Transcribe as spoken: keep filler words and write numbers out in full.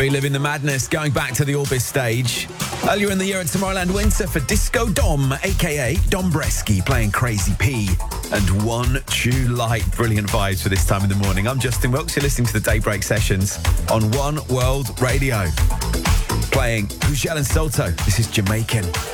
Reliving the madness, going back to the Orbis stage. Earlier in the year at Tomorrowland Winter for Disco Dom, a k a. Dombresky, playing Crazy P. And One True Light. Brilliant vibes for this time in the morning. I'm Justin Wilkes. You're listening to the Daybreak Sessions on One World Radio. Playing Pujol and Salto. This is Jamaican.